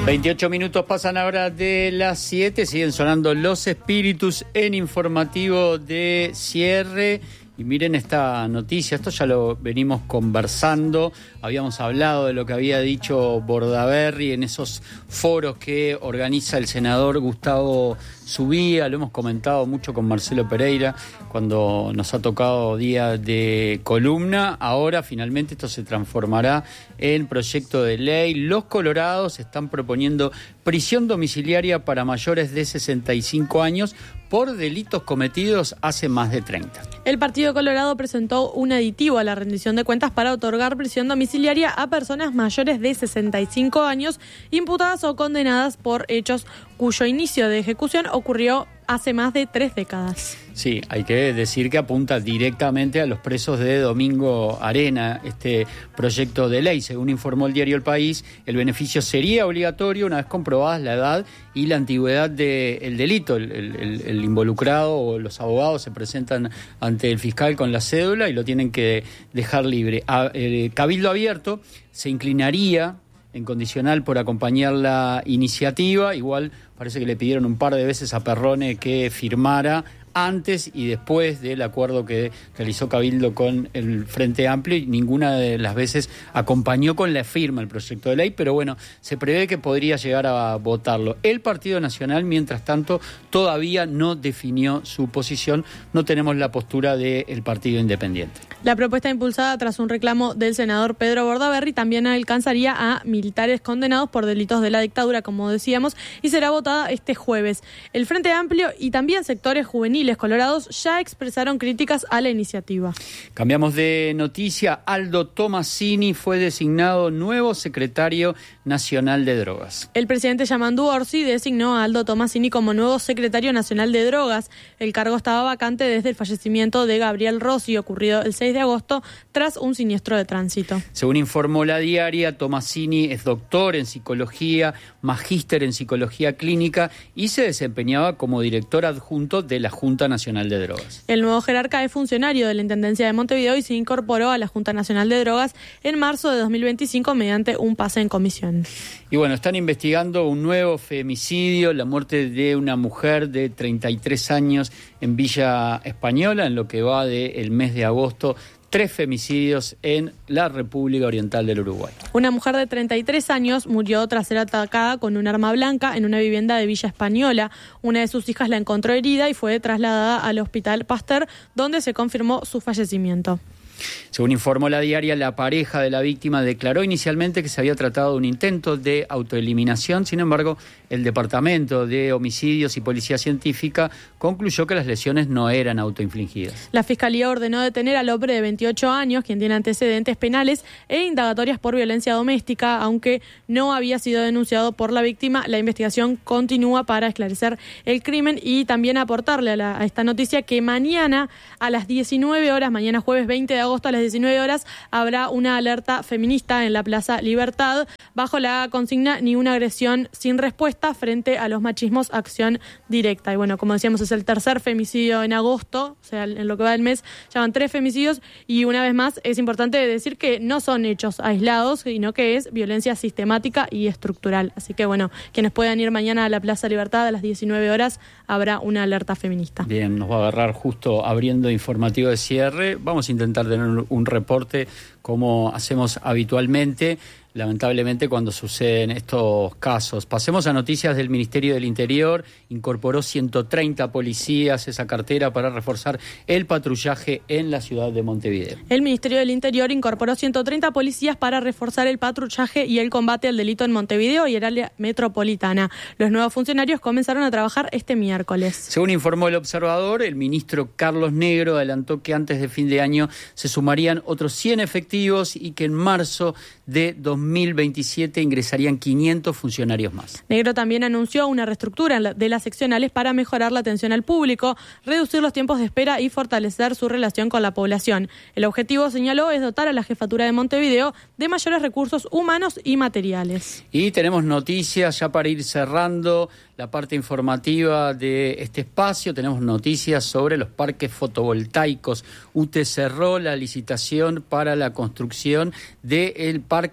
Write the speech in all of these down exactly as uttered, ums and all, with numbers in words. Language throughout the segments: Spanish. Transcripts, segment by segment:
veintiocho minutos pasan ahora de las siete, siguen sonando Los Espíritus en informativo de cierre. Y miren esta noticia, esto ya lo venimos conversando, habíamos hablado de lo que había dicho Bordaberry en esos foros que organiza el senador Gustavo Subía, lo hemos comentado mucho con Marcelo Pereira cuando nos ha tocado día de columna. Ahora finalmente esto se transformará en proyecto de ley. Los colorados están proponiendo prisión domiciliaria para mayores de sesenta y cinco años por delitos cometidos hace más de treinta. El Partido Colorado presentó un aditivo a la rendición de cuentas para otorgar prisión domiciliaria a personas mayores de sesenta y cinco años imputadas o condenadas por hechos cuyo inicio de ejecución ocurrió hace más de tres décadas. Sí, hay que decir que apunta directamente a los presos de Domingo Arena este proyecto de ley. Según informó el diario El País, el beneficio sería obligatorio una vez comprobadas la edad y la antigüedad del delito. El, el, el involucrado o los abogados se presentan ante el fiscal con la cédula y lo tienen que dejar libre. A, eh, Cabildo Abierto se inclinaría en condicional por acompañar la iniciativa. Igual parece que le pidieron un par de veces a Perrone que firmara antes y después del acuerdo que realizó Cabildo con el Frente Amplio, y ninguna de las veces acompañó con la firma el proyecto de ley, pero bueno, se prevé que podría llegar a votarlo. El Partido Nacional, mientras tanto, todavía no definió su posición, no tenemos la postura del Partido Independiente. La propuesta impulsada tras un reclamo del senador Pedro Bordaberry también alcanzaría a militares condenados por delitos de la dictadura, como decíamos, y será votada este jueves. El Frente Amplio y también sectores juveniles colorados ya expresaron críticas a la iniciativa. Cambiamos de noticia. Aldo Tomasini fue designado nuevo secretario nacional de drogas. El presidente Yamandu Orsi designó a Aldo Tomasini como nuevo secretario nacional de drogas. El cargo estaba vacante desde el fallecimiento de Gabriel Rossi, ocurrido el seis de agosto, tras un siniestro de tránsito. Según informó La Diaria, Tomasini es doctor en psicología, magíster en psicología clínica y se desempeñaba como director adjunto de la Junta Nacional de Drogas. El nuevo jerarca es funcionario de la Intendencia de Montevideo y se incorporó a la Junta Nacional de Drogas en marzo de dos mil veinticinco mediante un pase en comisión. Y bueno, están investigando un nuevo femicidio, la muerte de una mujer de treinta y tres años en Villa Española, en lo que va del mes de agosto. Tres femicidios en la República Oriental del Uruguay. Una mujer de treinta y tres años murió tras ser atacada con un arma blanca en una vivienda de Villa Española. Una de sus hijas la encontró herida y fue trasladada al Hospital Pasteur, donde se confirmó su fallecimiento. Según informó La Diaria, la pareja de la víctima declaró inicialmente que se había tratado de un intento de autoeliminación. Sin embargo, el Departamento de Homicidios y Policía Científica concluyó que las lesiones no eran autoinfligidas. La Fiscalía ordenó detener al hombre de veintiocho años, quien tiene antecedentes penales e indagatorias por violencia doméstica, aunque no había sido denunciado por la víctima. La investigación continúa para esclarecer el crimen y también aportarle a, la, a esta noticia que mañana a las diecinueve horas, mañana jueves veinte de agosto a las diecinueve horas, habrá una alerta feminista en la Plaza Libertad bajo la consigna "Ni una agresión sin respuesta frente a los machismos, acción directa". Y bueno, como decíamos, es el tercer femicidio en agosto, o sea, en lo que va del mes ya van tres femicidios, y una vez más es importante decir que no son hechos aislados, sino que es violencia sistemática y estructural. Así que bueno, quienes puedan ir mañana a la Plaza Libertad a las diecinueve horas, habrá una alerta feminista. Bien, nos va a agarrar justo abriendo informativo de cierre. Vamos a intentar tener un reporte como hacemos habitualmente, lamentablemente cuando suceden estos casos. Pasemos a noticias del Ministerio del Interior. Incorporó ciento treinta policías esa cartera para reforzar el patrullaje en la ciudad de Montevideo. El Ministerio del Interior incorporó ciento treinta policías para reforzar el patrullaje y el combate al delito en Montevideo y el área metropolitana. Los nuevos funcionarios comenzaron a trabajar este miércoles. Según informó El Observador, el ministro Carlos Negro adelantó que antes de fin de año se sumarían otros cien efectivos y que en marzo de dos mil veintisiete ingresarían quinientos funcionarios más. Negro también anunció una reestructura de las seccionales para mejorar la atención al público, reducir los tiempos de espera y fortalecer su relación con la población. El objetivo, señaló, es dotar a la Jefatura de Montevideo de mayores recursos humanos y materiales. Y tenemos noticias ya para ir cerrando la parte informativa de este espacio. Tenemos noticias sobre los parques fotovoltaicos. U T E cerró la licitación para la construcción del parque que va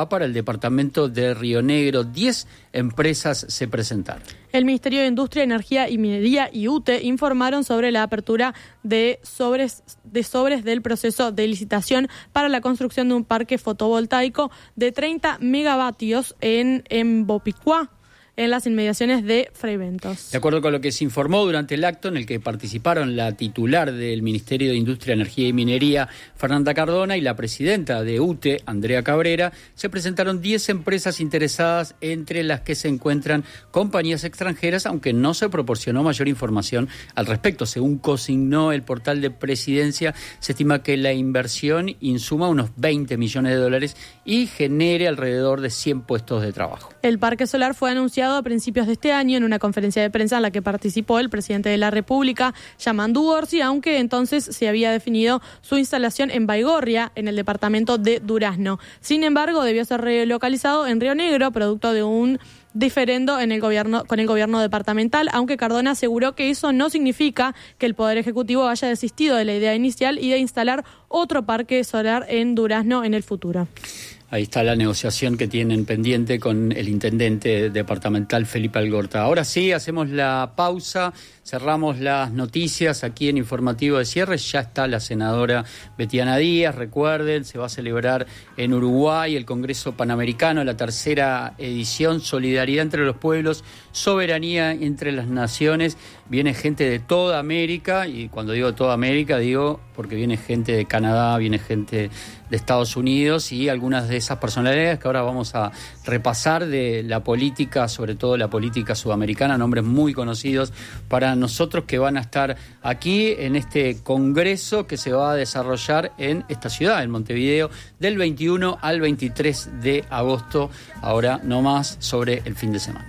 va para el departamento de Río Negro. Diez empresas se presentaron. El Ministerio de Industria, Energía y Minería y U T E informaron sobre la apertura de sobres, de sobres del proceso de licitación para la construcción de un parque fotovoltaico de treinta megavatios en Embopicuá, en las inmediaciones de Freiventos. De acuerdo con lo que se informó durante el acto en el que participaron la titular del Ministerio de Industria, Energía y Minería, Fernanda Cardona, y la presidenta de U T E, Andrea Cabrera, se presentaron diez empresas interesadas, entre las que se encuentran compañías extranjeras, aunque no se proporcionó mayor información al respecto. Según consignó el portal de Presidencia, se estima que la inversión insuma unos veinte millones de dólares y genere alrededor de cien puestos de trabajo. El parque solar fue anunciado a principios de este año en una conferencia de prensa en la que participó el presidente de la República, Yamandu Orsi, aunque entonces se había definido su instalación en Baigorria, en el departamento de Durazno. Sin embargo, debió ser relocalizado en Río Negro, producto de un diferendo en el gobierno, con el gobierno departamental, aunque Cardona aseguró que eso no significa que el Poder Ejecutivo haya desistido de la idea inicial y de instalar otro parque solar en Durazno en el futuro. Ahí está la negociación que tienen pendiente con el intendente departamental Felipe Algorta. Ahora sí, hacemos la pausa, cerramos las noticias aquí en Informativo de Cierre. Ya está la senadora Betiana Díaz, recuerden, se va a celebrar en Uruguay el Congreso Panamericano, la tercera edición, Solidaridad entre los Pueblos, Soberanía entre las Naciones. Viene gente de toda América, y cuando digo toda América digo porque viene gente de Canadá, viene gente de Estados Unidos y algunas de esas personalidades que ahora vamos a repasar de la política, sobre todo la política sudamericana, nombres muy conocidos para nosotros que van a estar aquí en este congreso que se va a desarrollar en esta ciudad, en Montevideo, del veintiuno al veintitrés de agosto, ahora no más sobre el fin de semana.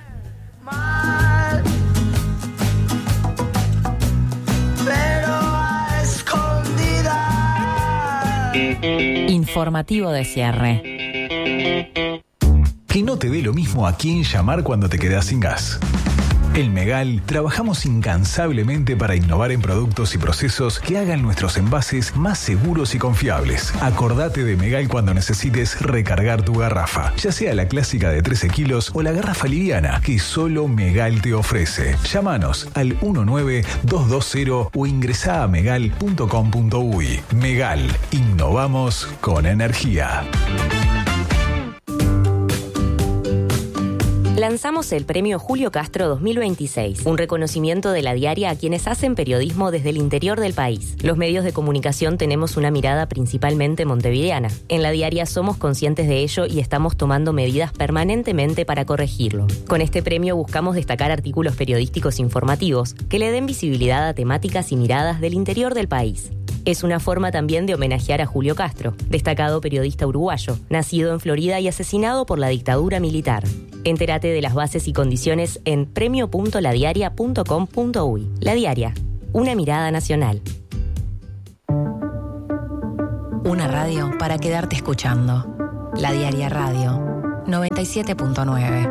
Informativo de cierre. Que no te dé lo mismo a quién llamar cuando te quedas sin gas. En Megal trabajamos incansablemente para innovar en productos y procesos que hagan nuestros envases más seguros y confiables. Acordate de Megal cuando necesites recargar tu garrafa, ya sea la clásica de trece kilos o la garrafa liviana que solo Megal te ofrece. Llámanos al uno nueve dos dos cero o ingresá a megal punto com punto uy. Megal, innovamos con energía. Lanzamos el Premio Julio Castro dos mil veintiséis, un reconocimiento de La Diaria a quienes hacen periodismo desde el interior del país. Los medios de comunicación tenemos una mirada principalmente montevideana. En La Diaria somos conscientes de ello y estamos tomando medidas permanentemente para corregirlo. Con este premio buscamos destacar artículos periodísticos informativos que le den visibilidad a temáticas y miradas del interior del país. Es una forma también de homenajear a Julio Castro, destacado periodista uruguayo, nacido en Florida y asesinado por la dictadura militar. Entérate de las bases y condiciones en premio punto la diaria punto com punto uy. La Diaria, una mirada nacional. Una radio para quedarte escuchando. La Diaria Radio, noventa y siete punto nueve.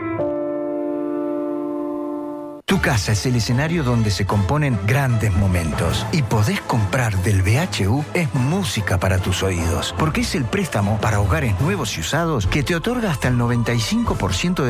Tu casa es el escenario donde se componen grandes momentos y podés comprar del B H U es música para tus oídos, porque es el préstamo para hogares nuevos y usados que te otorga hasta el noventa y cinco por ciento de